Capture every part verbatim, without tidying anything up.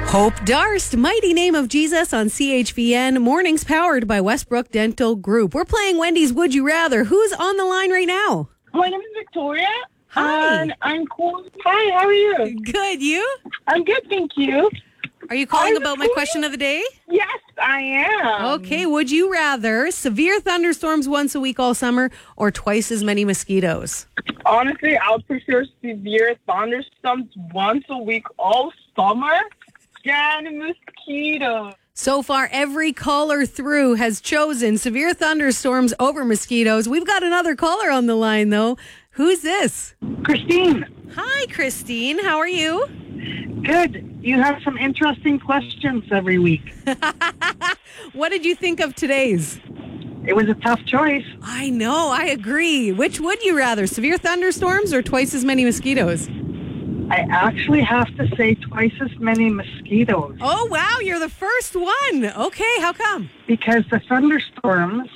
Hope Darst, Mighty Name of Jesus on C H V N. Mornings powered by Westbrook Dental Group. We're playing Wendy's Would You Rather. Who's on the line right now? My name is Victoria. Hi. And I'm cool. Hi, how are you? Good, you? I'm good, thank you. Are you calling I'm about my cool. question of the day? Yes, I am. Okay, would you rather severe thunderstorms once a week all summer or twice as many mosquitoes? Honestly, I would prefer severe thunderstorms once a week all summer than mosquitoes. So far, every caller through has chosen severe thunderstorms over mosquitoes. We've got another caller on the line, though. Who's this? Christine. Hi, Christine. How are you? Good. You have some interesting questions every week. What did you think of today's? It was a tough choice. I know. I agree. Which would you rather, severe thunderstorms or twice as many mosquitoes? I actually have to say twice as many mosquitoes. Oh, wow. You're the first one. Okay. How come? Because the thunderstorms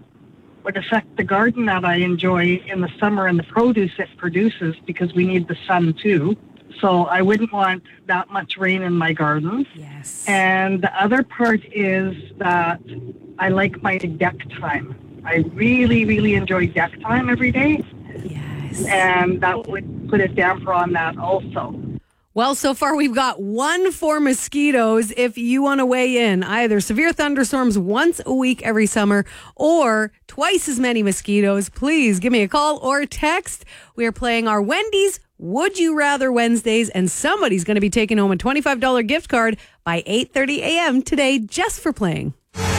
would affect the garden that I enjoy in the summer and the produce it produces because we need the sun too. So I wouldn't want that much rain in my garden. Yes. And the other part is that I like my deck time. I really, really enjoy deck time every day. Yes. And that would put a damper on that also. Well, so far we've got one for mosquitoes. If you want to weigh in, either severe thunderstorms once a week every summer or twice as many mosquitoes, please give me a call or text. We are playing our Wendy's Would You Rather Wednesdays, and somebody's going to be taking home a twenty-five dollars gift card by eight thirty a.m. today just for playing.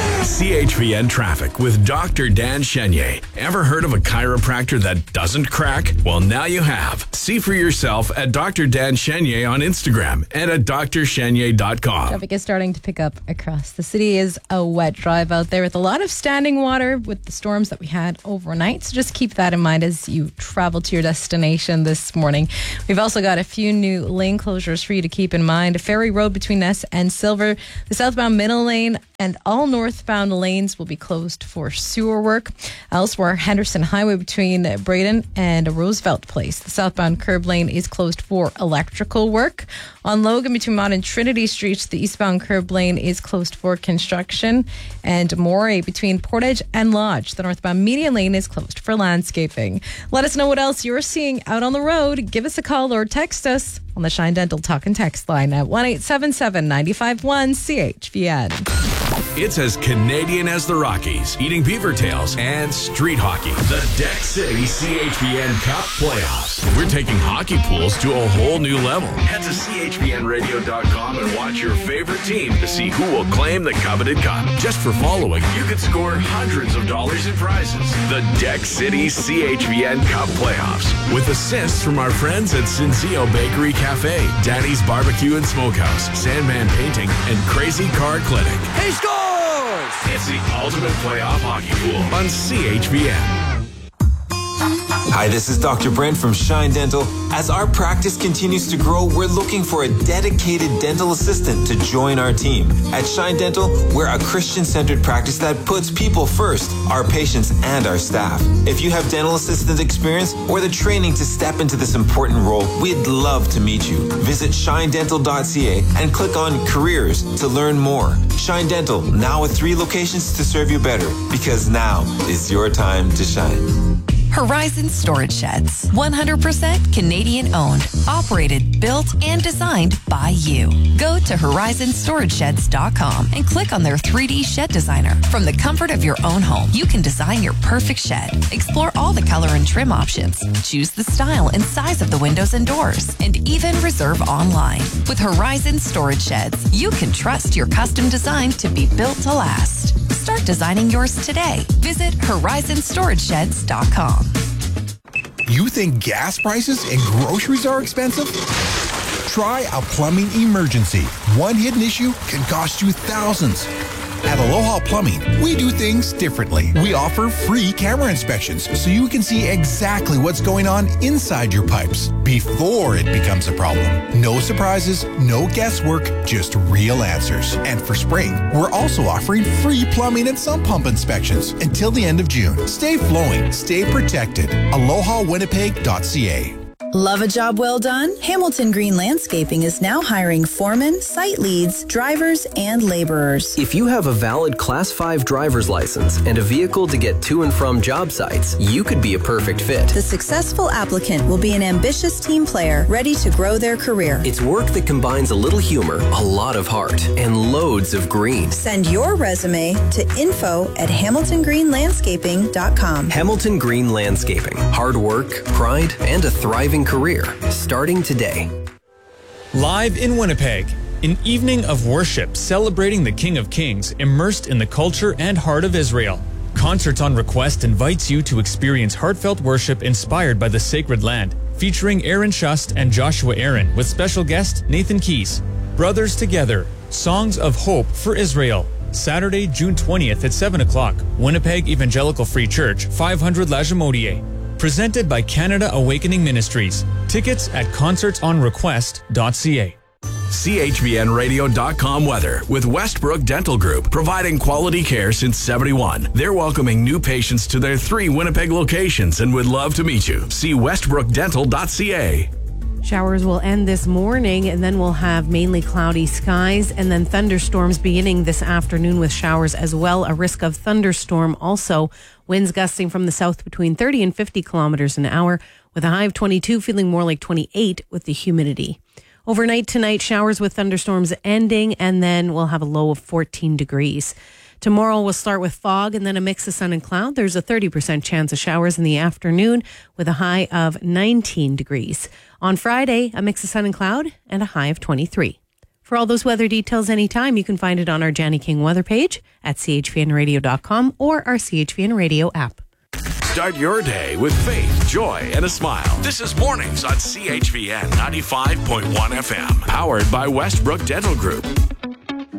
C H V N Traffic with Doctor Dan Chenier. Ever heard of a chiropractor that doesn't crack? Well, now you have. See for yourself at Doctor Dan Chenier on Instagram and at d r chenier dot com. Traffic is starting to pick up across the city. Is a wet drive out there with a lot of standing water with the storms that we had overnight. So just keep that in mind as you travel to your destination this morning. We've also got a few new lane closures for you to keep in mind. Ferry Road between Ness and Silver, the southbound middle lane, and all northbound lanes will be closed for sewer work. Elsewhere, Henderson Highway between Braden and Roosevelt Place. The southbound curb lane is closed for electrical work. On Logan between Mott and Trinity Streets, the eastbound curb lane is closed for construction. And Moray between Portage and Lodge, the northbound median lane is closed for landscaping. Let us know what else you're seeing out on the road. Give us a call or text us on the Shine Dental Talk and Text line at one eight seven seven, nine five one, C H V N. It's as Canadian as the Rockies, eating beaver tails, and street hockey. The Deck City C H V N Cup Playoffs. We're taking hockey pools to a whole new level. Head to c h v n radio dot com and watch your favorite team to see who will claim the coveted cup. Just for following, you could score hundreds of dollars in prizes. The Deck City C H V N Cup Playoffs. With assists from our friends at Cinzio Bakery Cafe, Danny's Barbecue and Smokehouse, Sandman Painting, and Crazy Car Clinic. He scores! It's the ultimate playoff hockey pool on C H V N. Hi, this is Doctor Brent from Shine Dental. As our practice continues to grow, we're looking for a dedicated dental assistant to join our team. At Shine Dental, we're a Christian-centered practice that puts people first, our patients and our staff. If you have dental assistant experience or the training to step into this important role, we'd love to meet you. Visit shine dental dot c a and click on Careers to learn more. Shine Dental, now with three locations to serve you better, because now is your time to shine. Horizon Storage Sheds. one hundred percent Canadian owned, operated, built, and designed by you. Go to horizon storage sheds dot com and click on their three D shed designer. From the comfort of your own home, you can design your perfect shed. Explore all the color and trim options. Choose the style and size of the windows and doors, and even reserve online. With Horizon Storage Sheds, you can trust your custom design to be built to last. Start designing yours today. Visit horizon storage sheds dot com. You think gas prices and groceries are expensive? Try a plumbing emergency. One hidden issue can cost you thousands. At Aloha Plumbing, we do things differently. We offer free camera inspections so you can see exactly what's going on inside your pipes before it becomes a problem. No surprises, no guesswork, just real answers. And for spring, we're also offering free plumbing and sump pump inspections until the end of June. Stay flowing, stay protected. aloha winnipeg dot c a. Love a job well done? Hamilton Green Landscaping is now hiring foremen, site leads, drivers, and laborers. If you have a valid Class five driver's license and a vehicle to get to and from job sites, you could be a perfect fit. The successful applicant will be an ambitious team player ready to grow their career. It's work that combines a little humor, a lot of heart, and loads of green. Send your resume to info at hamilton green landscaping dot com. Hamilton Green Landscaping. Hard work, pride, and a thriving career. Starting today. Live in Winnipeg, an evening of worship celebrating the King of Kings, immersed in the culture and heart of Israel. Concerts on Request invites you to experience heartfelt worship inspired by the sacred land, featuring Aaron Shust and Joshua Aaron with special guest Nathan Keys. Brothers Together, Songs of Hope for Israel. Saturday, June twentieth at seven o'clock, Winnipeg Evangelical Free Church, five hundred La Jamodier. Presented by Canada Awakening Ministries. Tickets at concerts on request dot c a. C H V N radio dot com weather with Westbrook Dental Group, providing quality care since seventy-one. They're welcoming new patients to their three Winnipeg locations and would love to meet you. See westbrook dental dot c a. Showers will end this morning, and then we'll have mainly cloudy skies, and then thunderstorms beginning this afternoon with showers as well. A risk of thunderstorm also. Winds gusting from the south between thirty and fifty kilometers an hour, with a high of twenty-two, feeling more like twenty-eight with the humidity. Overnight tonight, showers with thunderstorms ending, and then we'll have a low of fourteen degrees. Tomorrow we'll start with fog and then a mix of sun and cloud. There's a thirty percent chance of showers in the afternoon with a high of nineteen degrees. On Friday, a mix of sun and cloud and a high of twenty-three. For all those weather details anytime, you can find it on our Janny King weather page at c h v n radio dot com or our C H V N Radio app. Start your day with faith, joy, and a smile. This is Mornings on C H V N ninety-five point one F M. Powered by Westbrook Dental Group.